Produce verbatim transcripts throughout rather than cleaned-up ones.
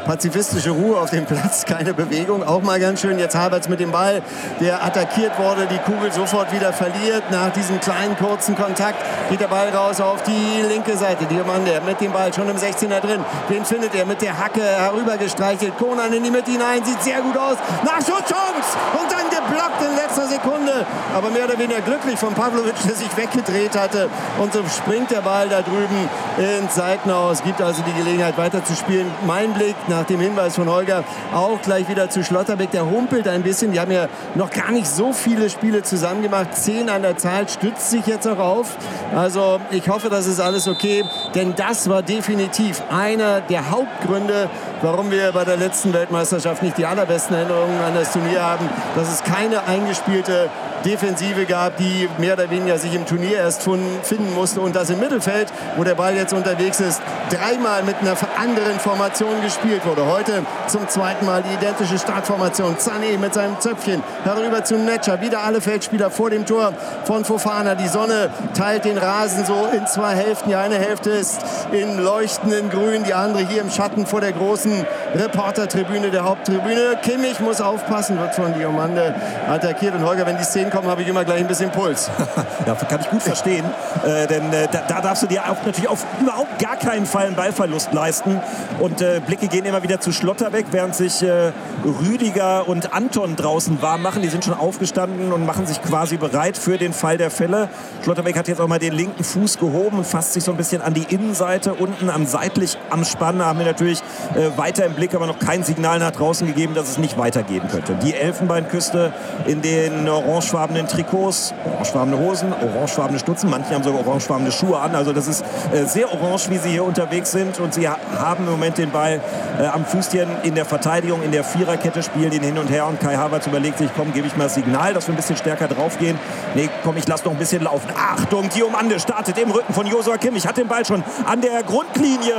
pazifistische Ruhe auf dem Platz, keine Bewegung, auch mal ganz schön. Jetzt Havertz mit dem Ball, der attackiert wurde, die Kugel sofort wieder verliert. Nach diesem kleinen, kurzen Kontakt geht der Ball raus auf die linke Seite. Diomande mit dem Ball schon im sechzehner drin. Den findet er mit der Hacke herübergestreichelt. Konan in die Mitte hinein, sieht sehr gut aus. Nachschusschance und dann geblockt in letzter Sekunde. Aber mehr oder weniger glücklich von Pavlovic, der sich weggedreht hatte. Und so springt der Ball da drüben ins Seitenhaus. Gibt also die Gelegenheit weiter zu spielen. Mein Blick nach dem Hinweis von Holger auch gleich wieder zu Schlotterbeck. Der humpelt ein bisschen. Die haben ja noch gar nicht so viele Spiele zusammen gemacht. Zehn an der Zahl, stützt sich jetzt auch auf. Also ich hoffe, das ist alles okay. Denn das war definitiv einer der Hauptgründe, warum wir bei der letzten Weltmeisterschaft nicht die allerbesten Erinnerungen an das Turnier haben. Dass es keine eingespielte Defensive gab, die mehr oder weniger sich im Turnier erst finden musste. Und das im Mittelfeld, wo der Ball jetzt unterwegs ist, dreimal mit einer anderen Formation gespielt wurde. Heute zum zweiten Mal die identische Startformation. Sané mit seinem Zöpfchen herüber zu Netscher. Wieder alle Feldspieler vor dem Tor von Fofana. Die Sonne teilt den Rasen so in zwei Hälften. Die eine Hälfte ist in leuchtenden Grün, die andere hier im Schatten vor der großen Reportertribüne, der Haupttribüne. Kimmich muss aufpassen, wird von Diomande attackiert. Und Holger, wenn die Szenen kommen, habe ich immer gleich ein bisschen Puls. Ja, kann ich gut verstehen. Äh, denn äh, da, da darfst du dir auch natürlich auf überhaupt gar keinen Fall einen Ballverlust leisten. Und äh, Blicke gehen immer wieder zu Schlotterbeck, während sich äh, Rüdiger und Anton draußen warm machen. Die sind schon aufgestanden und machen sich quasi bereit für den Fall der Fälle. Schlotterbeck hat jetzt auch mal den linken Fuß gehoben und fasst sich so ein bisschen an die Innenseite unten am seitlich am Spann. Haben wir natürlich äh, weiter im Blick, aber noch kein Signal nach draußen gegeben, dass es nicht weitergehen könnte. Die Elfenbeinküste in den orangefarbenen Trikots, orangefarbene Hosen, orangefarbene Stutzen. Manche haben sogar orangefarbene Schuhe an. Also das ist äh, sehr orange, wie sie hier unterwegs sind. Und sie ha haben im Moment den Ball äh, am Fußchen in der Verteidigung, in der Viererkette, spielen ihn hin und her. Und Kai Havertz überlegt sich, komm, gebe ich mal das Signal, dass wir ein bisschen stärker draufgehen. Nee, komm, ich lass noch ein bisschen laufen. Achtung, Diomande startet im Rücken von Joshua Kimmich, hat den Ball schon an der Grundlinie.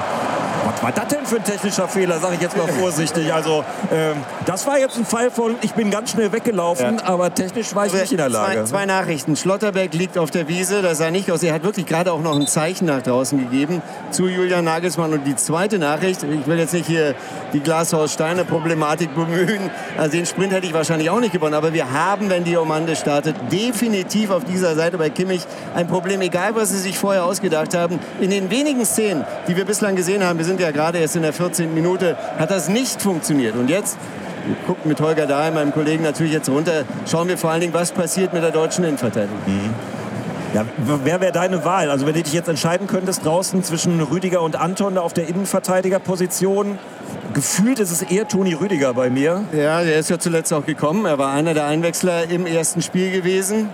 Was war das denn für ein technischer Fehler, sage ich jetzt mal vorsichtig. Also ähm, das war jetzt ein Fall von, ich bin ganz schnell weggelaufen, ja. aber technisch war ich nicht in der Lage. Zwei, zwei Nachrichten. Schlotterbeck liegt auf der Wiese, das sah nicht aus. Er hat wirklich gerade auch noch ein Zeichen nach draußen gegeben zu Julian Nagelsmann. Und die zweite Nachricht, ich will jetzt nicht hier die Glashaus-Steine-Problematik bemühen, also den Sprint hätte ich wahrscheinlich auch nicht gewonnen, aber wir haben, wenn Diomande startet, definitiv auf dieser Seite bei Kimmich ein Problem, egal was sie sich vorher ausgedacht haben. In den wenigen Szenen, die wir bislang gesehen haben, wir sind ja gerade erst in der vierzehnten Minute, hat das nicht funktioniert. Und jetzt guckt mit Holger Dahl, meinem Kollegen, natürlich jetzt runter, schauen wir vor allen Dingen, was passiert mit der deutschen Innenverteidigung. Mhm. Ja, wer wäre deine Wahl? Also wenn du dich jetzt entscheiden könntest draußen zwischen Rüdiger und Anton auf der Innenverteidigerposition, gefühlt ist es eher Toni Rüdiger bei mir. Ja, der ist ja zuletzt auch gekommen. Er war einer der Einwechsler im ersten Spiel gewesen.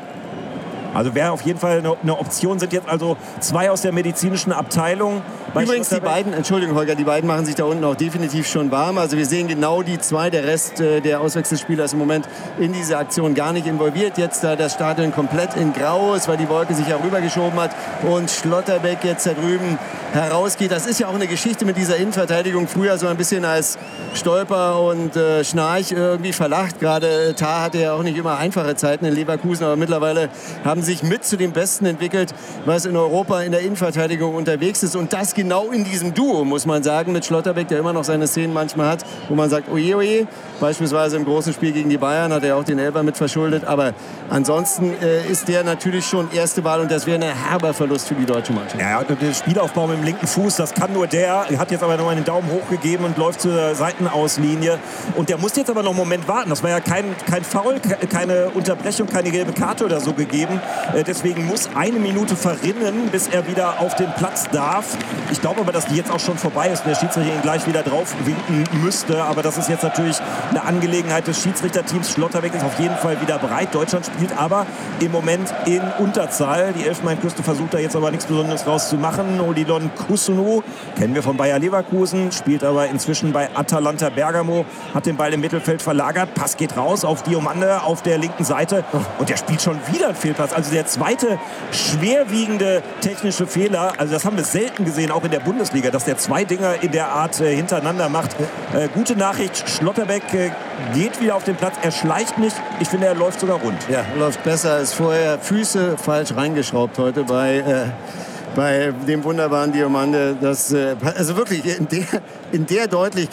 Also wäre auf jeden Fall eine, eine Option. Sind jetzt also zwei aus der medizinischen Abteilung. Übrigens die beiden, Entschuldigung Holger, die beiden machen sich da unten auch definitiv schon warm. Also wir sehen genau die zwei, der Rest äh, der Auswechselspieler ist im Moment in diese Aktion gar nicht involviert. Jetzt da das Stadion komplett in Grau ist, weil die Wolke sich auch rübergeschoben hat und Schlotterbeck jetzt da drüben herausgeht. Das ist ja auch eine Geschichte mit dieser Innenverteidigung. Früher so ein bisschen als Stolper und äh, Schnarch irgendwie verlacht. Gerade Tah hatte ja auch nicht immer einfache Zeiten in Leverkusen, aber mittlerweile haben sich mit zu den Besten entwickelt, was in Europa in der Innenverteidigung unterwegs ist. Und das genau in diesem Duo, muss man sagen, mit Schlotterbeck, der immer noch seine Szenen manchmal hat, wo man sagt, oje, oje. Beispielsweise im großen Spiel gegen die Bayern hat er auch den Elfer mit verschuldet. Aber ansonsten äh, ist der natürlich schon erste Wahl und das wäre ein herber Verlust für die deutsche Mannschaft. Ja, der Spielaufbau mit dem linken Fuß, das kann nur der. Er hat jetzt aber noch einen Daumen hoch gegeben und läuft zur Seitenauslinie. Und der muss jetzt aber noch einen Moment warten. Das war ja kein, kein Foul, keine Unterbrechung, keine gelbe Karte oder so gegeben. Deswegen muss eine Minute verrinnen, bis er wieder auf den Platz darf. Ich glaube aber, dass die jetzt auch schon vorbei ist und der Schiedsrichter ihn gleich wieder drauf winken müsste. Aber das ist jetzt natürlich eine Angelegenheit des Schiedsrichterteams. Schlotterbeck ist auf jeden Fall wieder bereit. Deutschland spielt aber im Moment in Unterzahl. Die Elfenbeinküste versucht da jetzt aber nichts Besonderes rauszumachen. Odilon Kusunu, kennen wir von Bayer Leverkusen, spielt aber inzwischen bei Atalanta Bergamo, hat den Ball im Mittelfeld verlagert. Pass geht raus auf Diomande auf der linken Seite und der spielt schon wieder einen Fehlpass. Also der zweite schwerwiegende technische Fehler. Also das haben wir selten gesehen, auch in der Bundesliga, dass der zwei Dinger in der Art äh, hintereinander macht. Äh, gute Nachricht, Schlotterbeck äh, geht wieder auf den Platz. Er schleicht nicht. Ich finde, er läuft sogar rund. Ja, läuft besser als vorher. Füße falsch reingeschraubt heute bei... Äh bei dem wunderbaren Diomande, das, äh, also wirklich in der, in der Deutlichkeit